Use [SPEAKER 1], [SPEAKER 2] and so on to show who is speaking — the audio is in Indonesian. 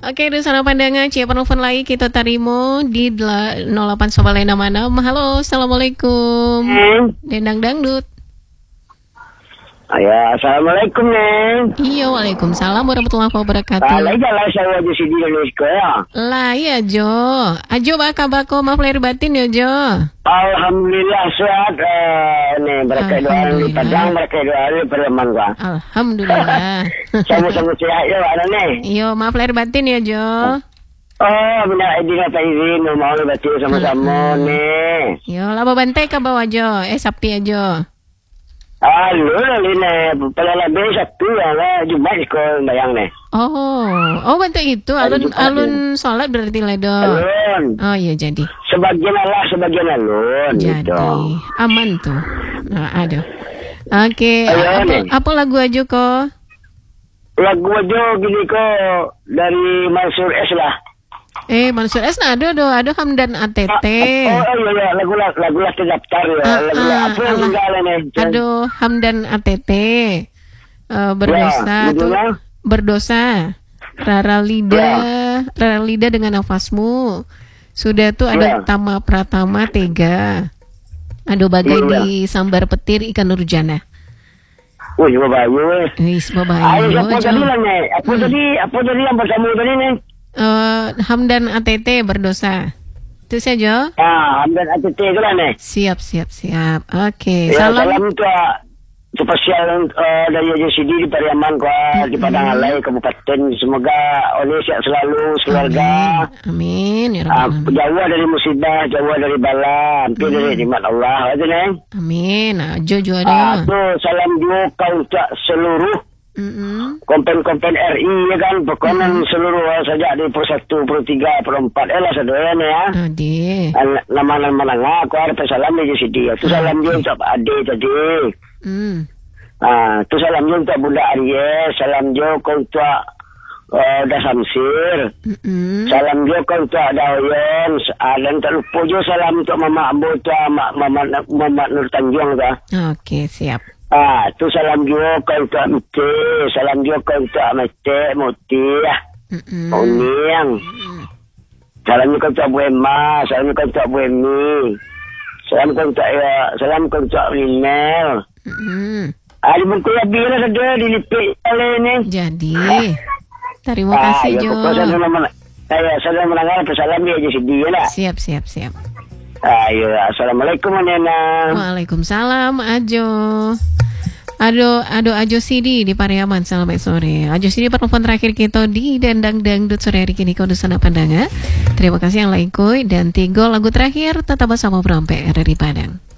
[SPEAKER 1] Oke, di sana pandangan Cia penelpon lagi kita tarimo di 08 Sobalena mana. Halo, assalamualaikum. Dendang dangdut.
[SPEAKER 2] Ya, assalamualaikum neng.
[SPEAKER 1] Iya, waalaikumsalam warahmatullahi wabarakatuh.
[SPEAKER 2] Kalau jalan saya wajib sini Indonesia ya.
[SPEAKER 1] Lah ya Jo, ajo baka bako maaf lahir batin ya Jo.
[SPEAKER 2] Alhamdulillah sehat. Nih berkat doa di Padang, berkat doa di Pariaman gua.
[SPEAKER 1] Alhamdulillah.
[SPEAKER 2] Sama-sama sehat ya ada nih.
[SPEAKER 1] Iyo, maaf lahir batin ya Jo.
[SPEAKER 2] Oh, benar izin tak izin mau baca sama-sama nih.
[SPEAKER 1] Yo, laba bantai ka bawa Jo. Sapi aja.
[SPEAKER 2] Halo, ini pelalabe satu ya, Jumat ko bayang nih.
[SPEAKER 1] Oh, bantai itu alun sholat berarti ledo.
[SPEAKER 2] Alun.
[SPEAKER 1] Oh iya jadi.
[SPEAKER 2] Sebagian Allah, sebagian alun.
[SPEAKER 1] Jadi
[SPEAKER 2] gitu.
[SPEAKER 1] aman tuh. Nah, aduh. Oke,
[SPEAKER 2] Ayo,
[SPEAKER 1] apa lagu aja kok?
[SPEAKER 2] Lagu aja gini kok dari Mansur S lah.
[SPEAKER 1] Mansur S ada Hamdan ATT.
[SPEAKER 2] Iya, lagu terdaftar ya. Lagu apa yang tinggal ini?
[SPEAKER 1] Aduh, Hamdan ATT. Berdosa
[SPEAKER 2] ya,
[SPEAKER 1] tuh. Berdosa. Rara Lida dengan nafasmu. Sudah tuh ada Tama Pratama Tega. Aduh, bagai di sambar petir ikan nurjana.
[SPEAKER 2] Wih, babayu.
[SPEAKER 1] Babayu.
[SPEAKER 2] Apa tadi yang bersama tadi nih?
[SPEAKER 1] Hamdan ATT berdosa. Itu saja.
[SPEAKER 2] Hamdan ATT itu lah nih.
[SPEAKER 1] Siap. Oke.
[SPEAKER 2] Ya, salam untuk spesial dari JCD di Pariaman di Padang Alai Kabupaten. Semoga oleh sehat selalu keluarga.
[SPEAKER 1] Amin. Ya Rabbal Alamin.
[SPEAKER 2] Jauh dari musibah, jauh dari bala, hampir dari nikmat Allah. Aja nih.
[SPEAKER 1] Amin. Jojo ada.
[SPEAKER 2] Salam juga kau untuk seluruh kompen RI ya kan, pokoknya seluruh saja di per 1, per 3, per 4 lah sadoyan ya. Nama-nama nangah aku ada salam di JCD. Itu salam juga untuk Ade tadi. Itu salam juga untuk Bunda Aries, salam juga untuk Dasamsir, salam juga untuk Daoyen, dan tak lupa juga salam untuk Mama Ambo tu Mama Nur Tanjung tu.
[SPEAKER 1] Oke, siap.
[SPEAKER 2] Tu salam juga untuk Mete, salam juga untuk Mete, Moti, Oniang. Salam juga untuk Bu Emma, salam juga untuk Bu Emi. Salam untuk Linel. Di buku ya bila saja dilipik oleh ini.
[SPEAKER 1] Jadi, terima kasih Jo.
[SPEAKER 2] Saya mendengar pesalam dia jadi dia lah.
[SPEAKER 1] Siap.
[SPEAKER 2] Ayo, assalamualaikum Nena.
[SPEAKER 1] Waalaikumsalam Ajo. Ajo Sidi di Pariaman. Selamat sore. Ajo Sidi penelpon terakhir kita di Dendang Dangdut sore hari kini kau sana pandangan. Terima kasih yang lain koi dan tiga lagu terakhir tetap bersama Brampe dari Padang.